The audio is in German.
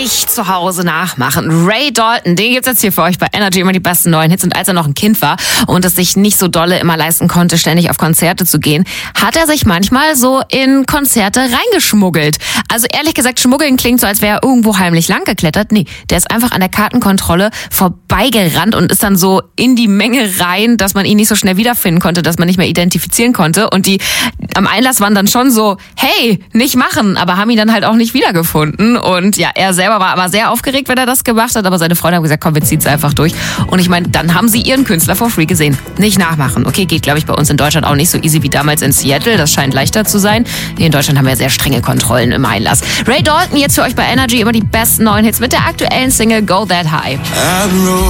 nicht zu Hause nachmachen. Ray Dalton, den gibt's jetzt hier für euch bei Energy, immer die besten neuen Hits. Und als er noch ein Kind war und es sich nicht so dolle immer leisten konnte, ständig auf Konzerte zu gehen, hat er sich manchmal so in Konzerte reingeschmuggelt. Also ehrlich gesagt, schmuggeln klingt so, als wäre er irgendwo heimlich lang geklettert. Nee, der ist einfach an der Kartenkontrolle vorbeigerannt und ist dann so in die Menge rein, dass man ihn nicht so schnell wiederfinden konnte, dass man nicht mehr identifizieren konnte. Und die am Einlass waren dann schon so, hey, nicht machen, aber haben ihn dann halt auch nicht wiedergefunden. Und ja, er selber war aber sehr aufgeregt, wenn er das gemacht hat, aber seine Freunde haben gesagt, komm, wir ziehen's einfach durch. Und ich meine, dann haben sie ihren Künstler for free gesehen. Nicht nachmachen. Okay, geht, glaube ich, bei uns in Deutschland auch nicht so easy wie damals in Seattle. Das scheint leichter zu sein. Hier in Deutschland haben wir sehr strenge Kontrollen im Einlass. Ray Dalton jetzt für euch bei Energy, immer die besten neuen Hits mit der aktuellen Single Go That High.